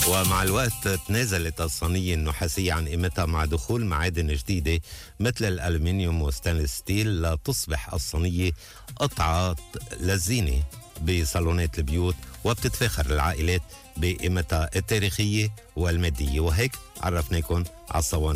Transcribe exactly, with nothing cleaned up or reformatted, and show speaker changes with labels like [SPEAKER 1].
[SPEAKER 1] ومع الوقت تنازلت الصينية النحاسية عن قيمتها مع دخول معادن جديدة مثل الألمنيوم والستانلس ستيل لتصبح الصينية قطعة للزينة بصالونات البيوت، وبتتفاخر العائلات بقيمتها التاريخية والمادية. وهيك عرفناكم على الصواني